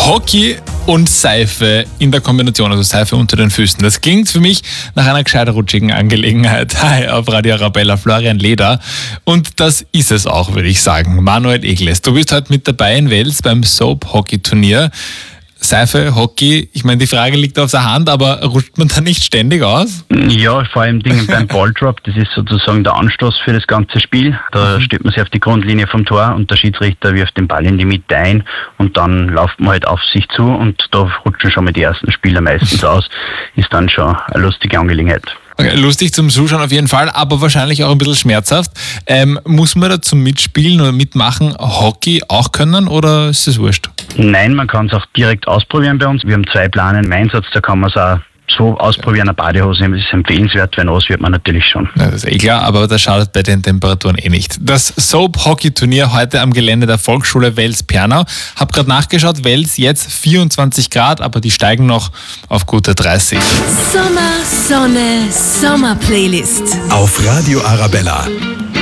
Hockey und Seife in der Kombination, also Seife unter den Füßen. Das klingt für mich nach einer gescheit rutschigen Angelegenheit. Hi, auf Radio Arabella, Florian Leder. Und das ist es auch, würde ich sagen. Manuel Egles, du bist heute mit dabei in Wels beim Soap-Hockey-Turnier. Seife, Hockey, ich meine, die Frage liegt auf der Hand, aber rutscht man da nicht ständig aus? Ja, vor allem beim Balldrop, das ist sozusagen der Anstoß für das ganze Spiel. Da stellt man sich auf die Grundlinie vom Tor und der Schiedsrichter wirft den Ball in die Mitte ein und dann läuft man halt auf sich zu und da rutschen schon mal die ersten Spieler meistens aus. Ist dann schon eine lustige Angelegenheit. Okay, lustig zum Zuschauen auf jeden Fall, aber wahrscheinlich auch ein bisschen schmerzhaft. Muss man da zum Mitspielen oder Mitmachen Hockey auch können oder ist das wurscht? Nein, man kann es auch direkt ausprobieren bei uns. Wir haben 2 Planen im Einsatz, da kann man es auch so ausprobieren, eine Badehose ist empfehlenswert, wenn nass wird man natürlich schon. Ja, das ist klar, aber das schadet bei den Temperaturen nicht. Das Soap-Hockey-Turnier heute am Gelände der Volksschule Wels-Pernau. Hab gerade nachgeschaut, Wels jetzt 24 Grad, aber die steigen noch auf gute 30. Sommer, Sonne, Sommerplaylist. Auf Radio Arabella.